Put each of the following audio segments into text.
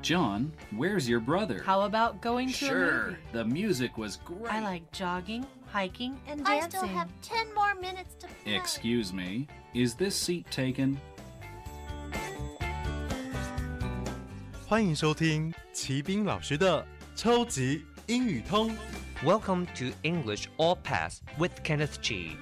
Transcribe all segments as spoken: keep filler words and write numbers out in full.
John, where's your brother? How about going to Sure, a movie? the music was great. I like jogging, hiking, and I dancing. still have ten more minutes to play. Excuse me, is this seat taken? 欢迎收听齐斌老师的超级英语通。 Welcome to English All Pass with Kenneth Chi.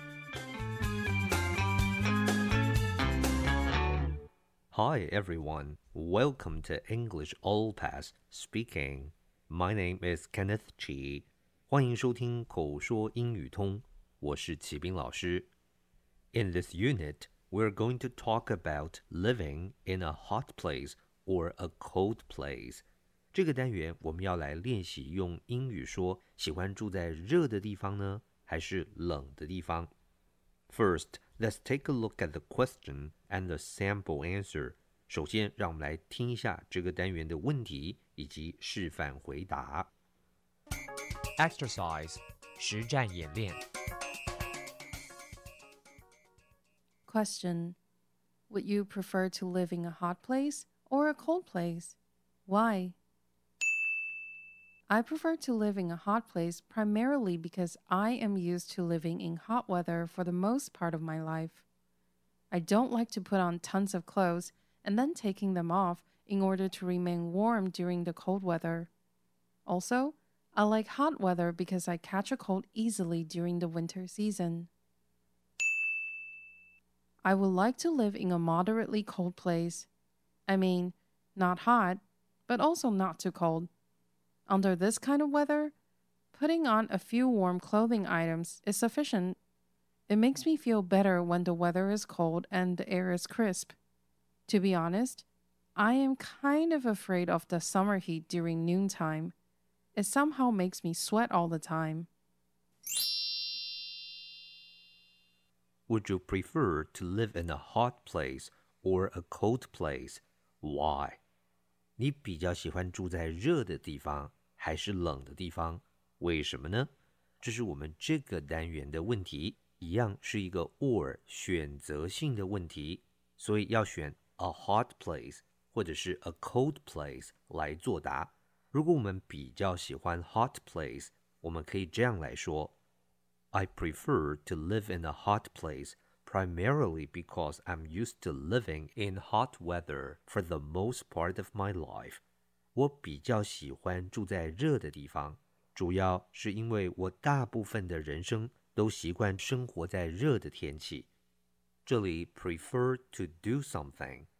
Hi everyone, welcome to English All Pass speaking. My name is Kenneth Chi. 欢迎收听口说英语通，我是齐斌老师。In this unit, we're going to talk about living in a hot place or a cold place. 这个单元我们要来练习用英语说喜欢住在热的地方呢，还是冷的地方。First, let's take a look at the question and the sample answer. 首先，让我们来听一下这个单元的问题以及示范回答。Exercise 实战演练。 Question: Would you prefer to live in a hot place or a cold place? Why? I prefer to live in a hot place primarily because I am used to living in hot weather for the most part of my life. I don't like to put on tons of clothes and then taking them off in order to remain warm during the cold weather. Also, I like hot weather because I catch a cold easily during the winter season. I would like to live in a moderately cold place. I mean, not hot, but also not too cold. Under this kind of weather, putting on a few warm clothing items is sufficient. It makes me feel better when the weather is cold and the air is crisp. To be honest, I am kind of afraid of the summer heat during noontime. It somehow makes me sweat all the time. Would you prefer to live in a hot place or a cold place? Why? 你比较喜欢住在热的地方还是冷的地方？为什么呢？这是我们这个单元的问题，一样是一个 or 选择性的问题，所以要选 a hot place 或者是 a cold place 来作答。如果我们比较喜欢 hot place， 我们可以这样来说 I prefer to live in a hot place primarily because I'm used to living in hot weather for the most part of my life. 我比较喜欢住在热的地方，主要是因为我大部分的人生都习惯生活在热的天气。这里 prefer to do something